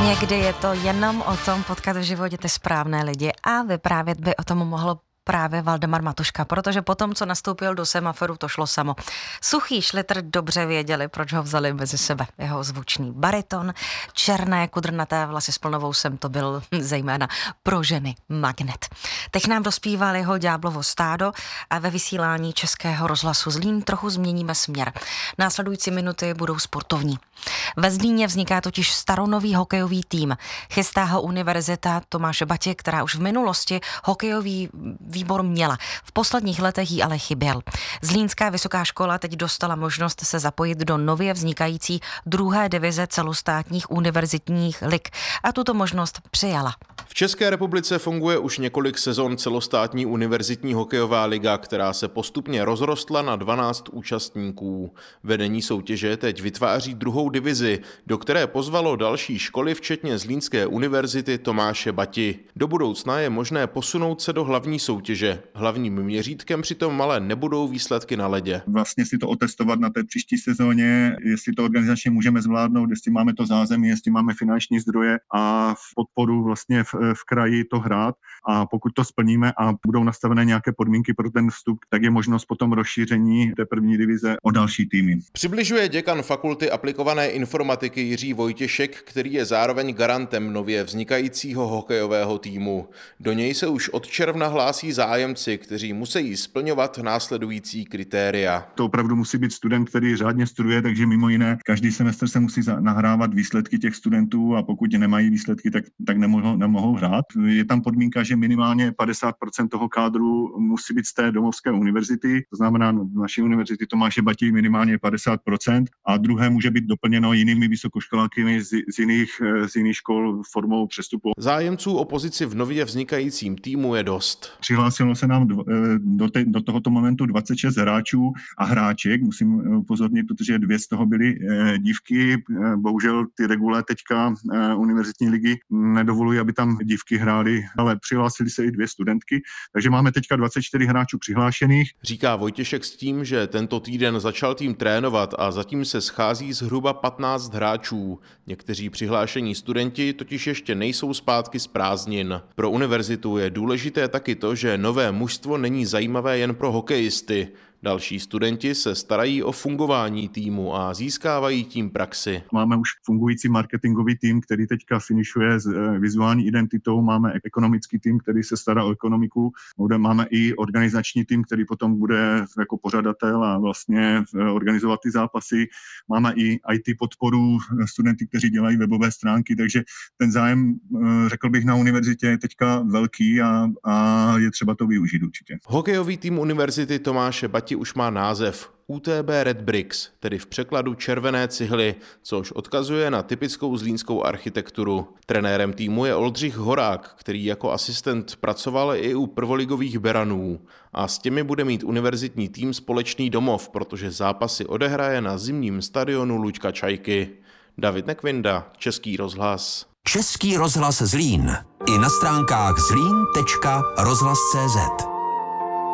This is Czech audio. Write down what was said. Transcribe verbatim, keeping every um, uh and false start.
Někdy je to jenom o tom potkat v životě ty správné lidi a vyprávět by o tom mohl právě Valdemar Matuška, protože potom, co nastoupil do semaforu, to šlo samo. Suchý Šlitr dobře věděli, proč ho vzali mezi sebe. Jeho zvučný bariton, černé kudrnaté vlasy s plnovou sem, to byl zejména pro ženy magnet. Teď nám dospíval jeho Ďáblovo stádo a ve vysílání Českého rozhlasu Zlín trochu změníme směr. Následující minuty budou sportovní. Ve Zlíně vzniká totiž staronový hokejový tým. Chystá ho Univerzita Tomáše Bati, která už v minulosti hokejový výbor měla. V posledních letech jí ale chyběl. Zlínská vysoká škola teď dostala možnost se zapojit do nově vznikající druhé divize celostátních univerzitních lig a tuto možnost přijala. V České republice funguje už několik sezon celostátní univerzitní hokejová liga, která se postupně rozrostla na dvanáct účastníků. Vedení soutěže teď vytváří druhou divizi, do které pozvalo další školy, včetně Zlínské univerzity Tomáše Bati. Do budoucna je možné posunout se do hlavní soutěže. Hlavním měřítkem přitom ale nebudou výsledky na ledě. Vlastně si to otestovat na té příští sezóně, jestli to organizačně můžeme zvládnout, jestli máme to zázemí, jestli máme finanční zdroje a v podporu vlastně v, v kraji to hrát. A pokud to splníme a budou nastavené nějaké podmínky pro ten vstup, tak je možnost potom rozšíření té první divize o další týmy. Přibližuje děkan fakulty aplikované informatiky Jiří Vojtěšek, který je zároveň garantem nově vznikajícího hokejového týmu. Do něj se už od června hlásí zájemci, kteří musí splňovat následující kritéria. To opravdu musí být student, který řádně studuje, takže mimo jiné každý semestr se musí nahrávat výsledky těch studentů a pokud nemají výsledky, tak, tak nemohou, nemohou hrát. Je tam podmínka, že minimálně padesát procent toho kádru musí být z té domovské univerzity, to znamená naší univerzity Tomáše Bati minimálně padesát procent a druhé může být doplněno jinými vysokoškoláky z, z, jiných, z jiných škol formou přestupu. Zájemců o pozici v nově vznikajícím týmu je dost. Přihlásilo se nám do, te, do tohoto momentu dvacet šest hráčů a hráček, musím upozornit, protože dvě z toho byly dívky. Bohužel ty regule teďka univerzitní ligy nedovolují, aby tam dívky hrály, ale přihlásili se i dvě studentky, takže máme teďka dvacet čtyři hráčů přihlášených. Říká Vojtěšek s tím, že tento týden začal tým trénovat a zatím se schází zhruba patnáct hráčů. Někteří přihlášení studenti totiž ještě nejsou zpátky z prázdnin. Pro univerzitu je důležité taky to, že nové mužstvo není zajímavé jen pro hokejisty. Další studenti se starají o fungování týmu a získávají tím praxi. Máme už fungující marketingový tým, který teďka finišuje s vizuální identitou. Máme ekonomický tým, který se stará o ekonomiku. Máme i organizační tým, který potom bude jako pořadatel a vlastně organizovat ty zápasy. Máme i í té podporu, studenty, kteří dělají webové stránky, takže ten zájem, řekl bych, na univerzitě je teďka velký a, a je třeba to využít určitě. Hokejový tým univerzity Tomáše Bati už má název U T B Red Bricks, tedy v překladu červené cihly, což odkazuje na typickou zlínskou architekturu. Trenérem týmu je Oldřich Horák, který jako asistent pracoval i u prvoligových Beranů. A s těmi bude mít univerzitní tým společný domov, protože zápasy odehraje na zimním stadionu Luďka Čajky. David Nekvinda, Český rozhlas. Český rozhlas Zlín. I na stránkách zlín tečka rozhlas tečka cé zet.